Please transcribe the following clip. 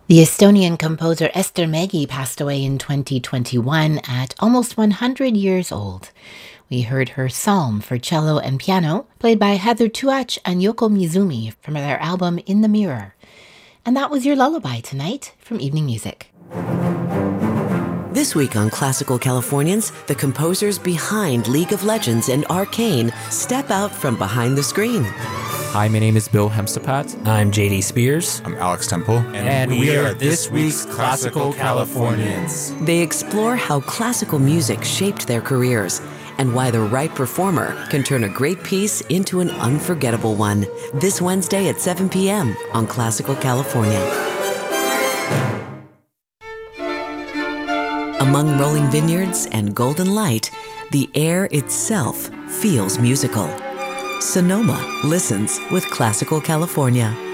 The Estonian composer Ester Mägi passed away in 2021 at almost 100 years old. We heard her Psalm for cello and piano, played by Heather Tuach and Yoko Mizumi from their album In the Mirror. And that was your lullaby tonight from Evening Music. This week on Classical Californians, the composers behind League of Legends and Arcane step out from behind the screen. Hi, my name is Bill Hemstapat. I'm JD Spears. I'm Alex Temple. And we are this week's Classical Californians. They explore how classical music shaped their careers and why the right performer can turn a great piece into an unforgettable one. This Wednesday at 7 p.m. on Classical California. Among rolling vineyards and golden light, the air itself feels musical. Sonoma listens with Classical California.